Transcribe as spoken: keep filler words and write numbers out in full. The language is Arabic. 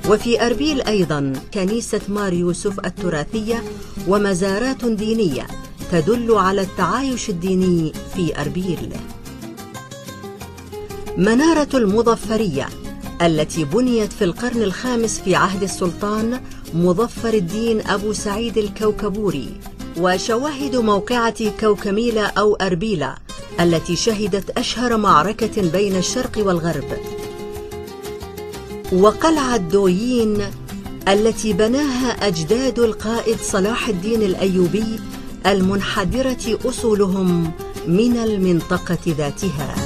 وفي أربيل أيضا كنيسة مار يوسف التراثية ومزارات دينية تدل على التعايش الديني في أربيل. منارة المظفرية التي بنيت في القرن الخامس في عهد السلطان مظفر الدين أبو سعيد الكوكبوري، وشواهد موقعة كوكميلة أو أربيلة التي شهدت أشهر معركة بين الشرق والغرب، وقلعة دويين التي بناها أجداد القائد صلاح الدين الأيوبي المنحدرة أصولهم من المنطقة ذاتها.